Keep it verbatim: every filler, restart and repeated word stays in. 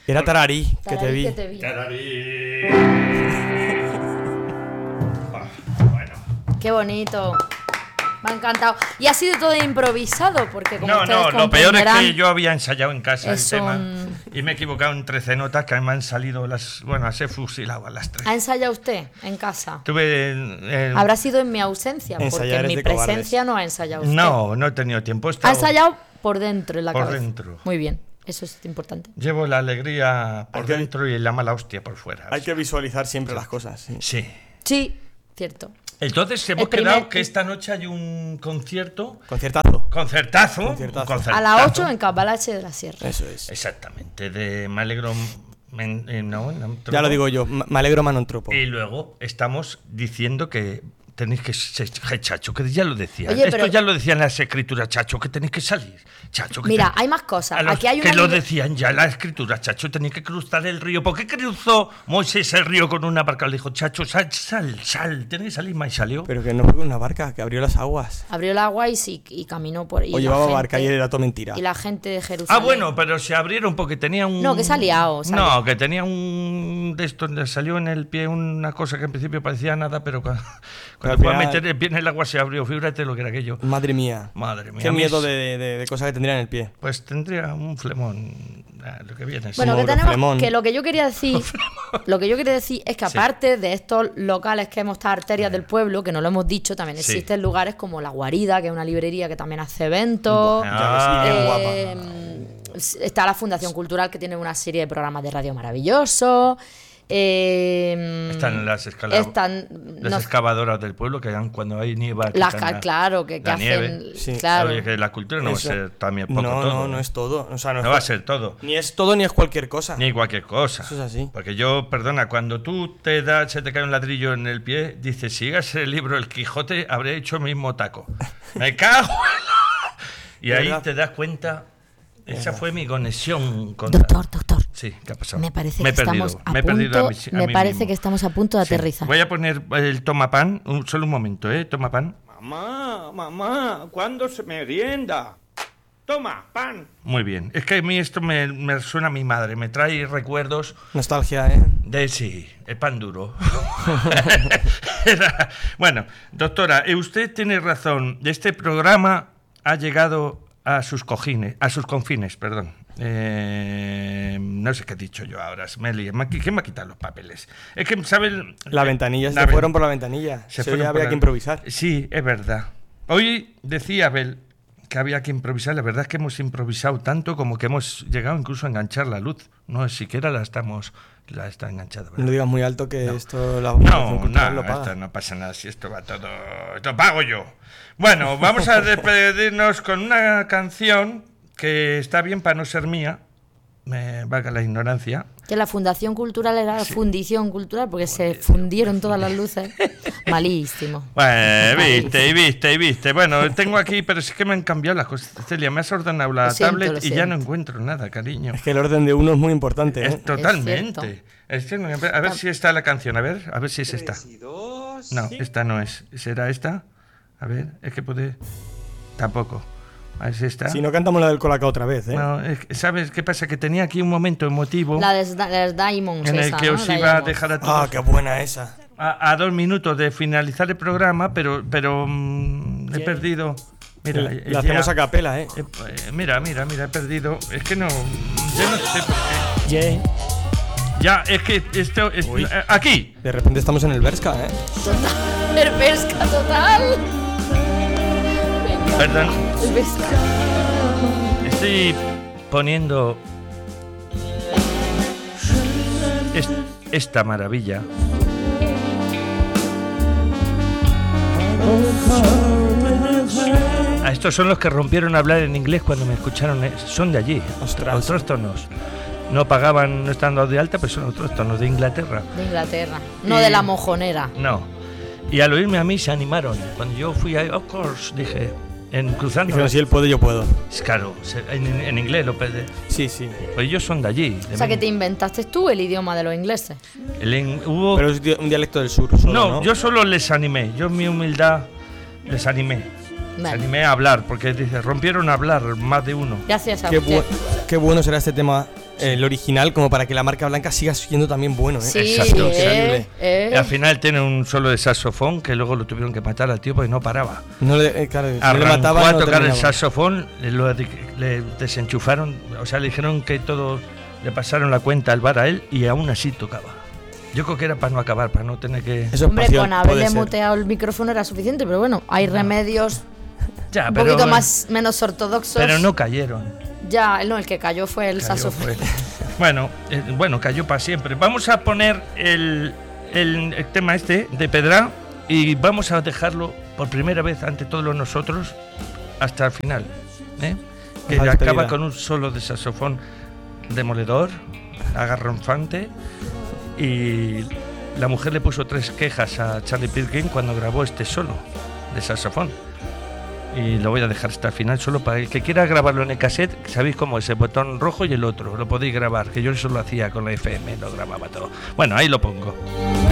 Era Tararí, que Tararí te vi. que te vi. Tararí. Ah, bueno. Qué bonito. Me ha encantado. Y ha sido todo improvisado, porque como No, ustedes no, lo peor es comprenderán, que yo había ensayado en casa es el tema un- y me he equivocado en trece notas que me han salido las... Bueno, las he fusilado a las tres. ¿Ha ensayado usted en casa? Tuve... eh, Habrá sido en mi ausencia, porque Ensayar en es mi de cobardes. presencia no ha ensayado usted. no, no he tenido tiempo. He Ha estado- ensayado por dentro, en la Por cabeza. dentro. Muy bien, eso es importante. Llevo la alegría por Hay que- dentro y la mala hostia por fuera. Hay que visualizar siempre las cosas. Sí. Sí. Sí, cierto. Entonces hemos El primer- quedado que esta noche hay un concierto, Conciertazo. concertazo, Concertazo. concertazo. A las ocho en Cambalache de la Sierra. Eso es. Exactamente, de Me alegro... men- eh, no, no, Ya lo digo yo, m- me alegro Manontropo. Y luego estamos diciendo que tenéis que ser, je, Chacho, que ya lo decía. Oye, Esto pero- ya lo decían las escrituras, Chacho, que tenéis que salir. Chacho, que Mira, ten- hay más cosas. a los Aquí hay que una lo libre- decían ya las escrituras, Chacho, tenéis que cruzar el río. ¿Por qué cruzó Moisés el río con una barca? Le dijo, Chacho, sal, sal, sal, tenéis que salir más y salió. Pero que no fue con una barca, que abrió las aguas. Abrió el agua y, sí, y caminó por ahí. O llevaba barca y era todo mentira. Y la gente de Jerusalén. Ah, bueno, pero se abrieron porque tenía un... No, que se ha liado, se ha liado. No, que tenía un... De esto, donde salió en el pie una cosa que en principio parecía nada, pero cuando, cuando al fue a final- meter el pie en el agua se abrió. Fíjate lo que era aquello. Madre mía. Madre mía. Qué a mí miedo es- de, de, de cosas que tendría en el pie. Pues tendría un flemón, ah, lo que viene. Bueno, que Como tenemos Flemón. que lo que yo quería decir, lo que yo quería decir es que Sí. aparte de estos locales que hemos, estas arterias del pueblo, que no lo hemos dicho, también Sí. existen lugares como La Guarida, que es una librería que también hace eventos. Ah, bien guapa. Eh, está la Fundación Cultural, que tiene una serie de programas de radio maravillosos. Eh, Están las, escala- están- las no- excavadoras del pueblo que dan cuando hay nieva. las quitan ca- la- claro, que, que la hacen. nieve. Sí. Claro. Oye, que la cultura no Eso. va a ser también poco No, todo. no, no es todo. O sea, no, No es va a cual- ser todo. Ni es todo ni es cualquier cosa. Ni cualquier cosa. Eso es así. Porque yo, perdona, cuando tú te das, se te cae un ladrillo en el pie, dices, si sigas el libro El Quijote, habré hecho el mismo taco. Me cago en la... Y ahí ¿Verdad? te das cuenta, esa fue mi conexión con... Doctor, doctor. Sí, ¿qué ha pasado? Me parece Me que he perdido, estamos a me he perdido punto, a mí- a me mí parece mismo. que estamos a punto de Sí. aterrizar. Voy a poner el tomapan, un, solo un momento, ¿eh? Tomapan. Mamá, mamá, ¿cuándo se merienda? Toma, pan. Muy bien. Es que a mí esto me, me suena a mi madre, me trae recuerdos Nostalgia, ¿eh? de sí, el pan duro. Era- bueno, doctora, eh, usted tiene razón. Este programa ha llegado a sus cojines, a sus confines, perdón. Eh, no sé qué he dicho yo ahora. Me lié. Me ha qui- ¿Quién me ha quitado los papeles? Es que, ¿saben? La ventanilla, La se ven- fueron por la ventanilla. se Se fueron había por la- que improvisar. Sí, es verdad. Hoy decía Abel que había que improvisar. La verdad es que hemos improvisado tanto como que hemos llegado incluso a enganchar la luz. No siquiera la estamos... La está enganchada. ¿verdad? No digas muy alto que esto la No, Fundación Cultural no, lo paga. esto no pasa nada, si esto va todo... Esto pago yo. Bueno, vamos a despedirnos con una canción que está bien para no ser mía, me valga la ignorancia. Que la Fundación Cultural era la Fundición Cultural, porque se fundieron todas las luces. Malísimo. Bueno, viste, y viste, y viste. Bueno, tengo aquí, pero es que me han cambiado las cosas. Celia, me has ordenado la Lo siento, tablet lo y ya no siento. encuentro nada, cariño. Es que el orden de uno es muy importante, ¿eh? Es totalmente. Es que no- a ver si está la canción, a ver, a ver si es esta. Tres y dos. No, sí. esta no es. ¿Será esta? A ver, es que puede... Tampoco. A ver si está. Si no cantamos la del Colacao otra vez, ¿eh? No, es que, ¿sabes qué pasa? Que tenía aquí un momento emotivo La de las Diamonds. en el esa, que ¿no? os iba a Diamonds. dejar a Ah, todos qué buena esa. a, a dos minutos de finalizar el programa, pero, pero mm, he ¿Qué? perdido. Mira, la eh, la hacemos ya- a capela, ¿eh? eh, eh, mira, mira, mira, he perdido. Es que no. Yo no sé por qué. Yeah. Ya, es que esto. es- Uy. eh, aquí. De repente estamos en el Berska, ¿eh? Total. El Vesca total. Venga, Perdón. el Vesca. Estoy poniendo. es- esta maravilla. Ah, estos son los que rompieron a hablar en inglés cuando me escucharon. eh, Son de allí. Ostras. Autóctonos. No pagaban, no estando de alta, pero son autóctonos de Inglaterra. De Inglaterra. No Y- de la mojonera. No. Y al oírme a mí se animaron. Cuando yo fui a Of course, dije, en cruzando. Dijeron, si él puede, yo puedo. Es claro, se- en, en inglés lo pedí. Sí, sí. Pues ellos son de allí. de O sea que Min- te inventaste tú el idioma de los ingleses. el in- hubo... Pero es di- un dialecto del sur solo, no, ¿no? yo solo les animé. Yo en mi humildad les animé. Les Vale. animé a hablar, porque dice, rompieron a hablar más de uno. Gracias a Qué, usted. bu- qué bueno será este tema el original como para que la marca blanca siga siendo también bueno, ¿eh? Sí, Exacto, eh, eh. Al final tiene un solo de saxofón que luego lo tuvieron que matar al tío porque no paraba. No le, eh, claro, si no le Arrancó mataban, a no tocar el terminaba. saxofón, le, lo de- le desenchufaron, o sea, le dijeron que todo, le pasaron la cuenta al bar a él y aún así tocaba. Yo creo que era para no acabar, para no tener que... Eso es Hombre, pasión, con haberle puede ser. muteado el micrófono era suficiente, pero bueno, hay remedios Ya, un pero, poquito más menos ortodoxos. pero no cayeron. Ya, no, el que cayó fue el Cayó, saxofón. fue. Bueno, eh, bueno, cayó para siempre. Vamos a poner el, el- el tema este de Pedra y vamos a dejarlo por primera vez ante todos nosotros hasta el final, ¿eh? Que Ajá, acaba despedida. con un solo de saxofón demoledor, agarronfante, y la mujer le puso tres quejas a Charlie Pilgrim cuando grabó este solo de saxofón. Y lo voy a dejar hasta el final solo para el que quiera grabarlo en el cassette. Sabéis cómo es el botón rojo y el otro. Lo podéis grabar, que yo eso lo hacía con la F M, lo grababa todo. Bueno, ahí lo pongo.